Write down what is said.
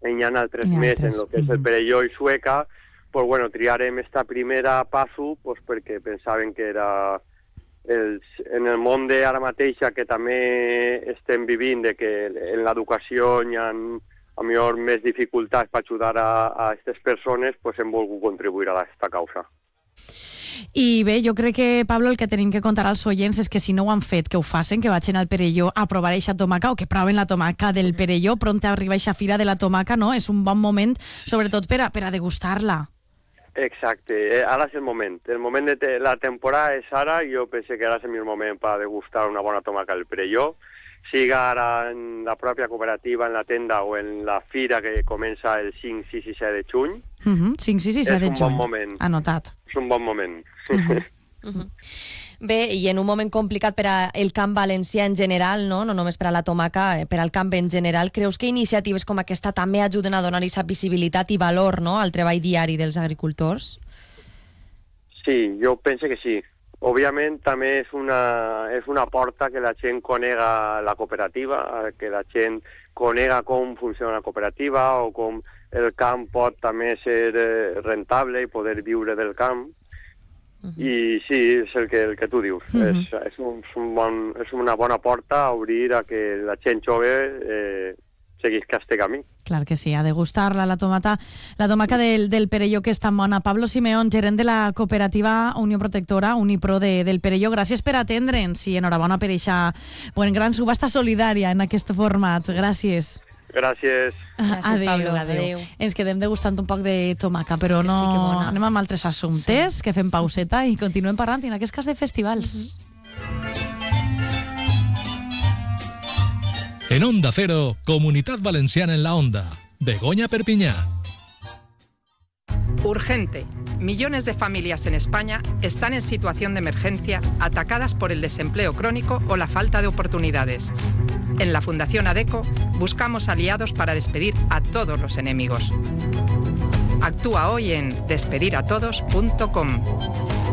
hi ha altres més en el que és el Perelló i Sueca, pues bueno, triarem esta primera passo pues perquè pensaven que era en el món d'ara mateixa que també estem vivint, de que en l'educació hi ha a millor més dificultats per ajudar a aquestes persones, pues hem volgut contribuir a aquesta causa. I bé, jo crec que, Pablo, el que tenim que contar als oients és que si no ho han fet, que ho facin, que vagin al Perelló a provar eixa tomaca o que proven la tomaca del Perelló. Pront arriba eixa fira de la tomaca, no? És un bon moment, sobretot per a degustar-la. Exacte, ara és el moment. El moment de la temporada és ara, i jo penso que ara és el millor moment per degustar una bona tomaca del Perelló, siga ara en la pròpia cooperativa, en la tenda o en la fira que comença el 5, 6 i 7 de juny. 5, 6 i 7 de juny. És un bon moment. Anotat. És un bon moment. Bé, i en un moment complicat per al camp valencià en general, no només per a la tomaca, per al camp en general, creus que iniciatives com aquesta també ajuden a donar-hi aquesta visibilitat i valor, no, al treball diari dels agricultors? Sí, jo penso que sí. Òbviament també és una porta que la gent conega la cooperativa, que la gent conega com funciona la cooperativa o com el camp pot també ser rentable i poder viure del camp. I sí, és el que tu dius. És una bona porta a obrir a que la gent jove seguís aquest camí. Clar que sí, a degustar-la, la tomaca del Perelló, que és tan bona. Pablo Simeón, gerent de la cooperativa Unió Protectora, Unipro del Perelló, gràcies per atendre'ns i enhorabona per eixa gran subhasta solidària en aquest format. Gràcies. Gràcies. Gràcies, Pablo. Adéu. Ens quedem degustant un poc de tomaca, però no sí, que bona. Anem amb altres assumptes, que fem pauseta i continuem parlant, en aquest cas de festivals. En Onda Cero, Comunidad Valenciana en la Onda. Begoña Perpiñá. Urgente. Millones de familias en España están en situación de emergencia, atacadas por el desempleo crónico o la falta de oportunidades. En la Fundación ADECO buscamos aliados para despedir a todos los enemigos. Actúa hoy en despediratodos.com.